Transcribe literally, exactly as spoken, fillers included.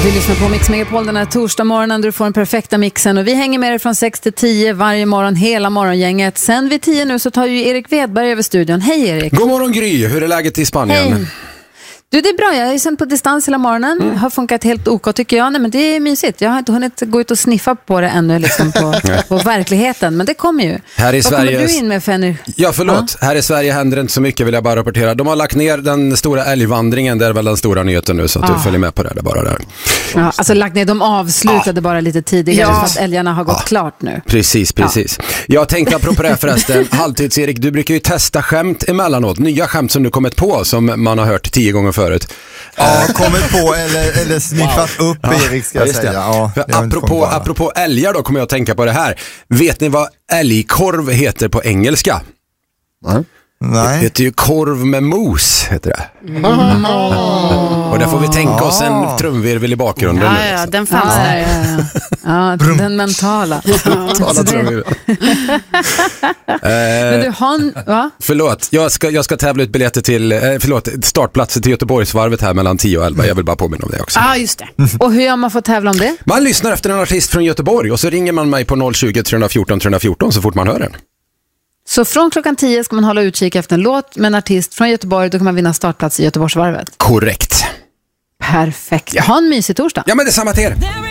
Du lyssnar på Mix Megapol den här torsdag morgonen där du får den perfekta mixen. Och vi hänger med dig från sex till tio varje morgon, hela morgongänget. Sen vid tio nu så tar ju Erik Wedberg över studion. Hej Erik! God morgon Gry, hur är läget i Spanien? Hej! Du, det är bra. Jag är sen på distans hela morgonen. Mm. Har funkat helt ok tycker jag. Nej, men det är mysigt. Jag har inte hunnit gå ut och sniffa på det ännu liksom på, på verkligheten. Men det kommer ju. Här i Vad Sverige... kommer du in med, Fenny? Ja, förlåt. Ja. Här i Sverige händer inte så mycket, vill jag bara rapportera. De har lagt ner den stora älgvandringen. Det är väl den stora nyheten nu, så att ah. du följer med på det. Det är bara där. Ja, alltså lagt ner. De avslutade ah. bara lite tidigare ja. för att älgarna har gått ah. klart nu. Precis, precis. Ja. Jag tänkte apropå det förresten. Halvtids-Erik, du brukar ju testa skämt emellanåt. Nya skämt som du kommit på som man har hört tio gånger förut. Ja, kommit på eller, eller sniffat wow. upp ja, Erik ska jag säga. Ja, apropå, apropå älgar då kommer jag att tänka på det här. Vet ni vad älgkorv heter på engelska? Mm. Nej. Det heter ju korv med mos, heter det. Mm. Och där får vi tänka oss en trumvirvel i bakgrunden. Ja, ja, den fanns ja, där. Ja, ja. ja den mentala. mentala trumvirvel. Men du har, va? Förlåt, jag ska, jag ska tävla ut biljetter till, eh, förlåt, startplatser till Göteborgsvarvet här mellan tio och elva. Jag vill bara påminna om det också. Ja, ah, just det. Och hur gör man för att tävla om det? Man lyssnar efter en artist från Göteborg och så ringer man mig på noll tjugo, tre fjorton, tre fjorton så fort man hör den. Så från klockan tio ska man hålla utkik efter en låt med en artist från Göteborg. Då kan man vinna startplats i Göteborgsvarvet. Korrekt. Perfekt. Ja. Ha en mysig torsdag. Ja, men det är samma till er.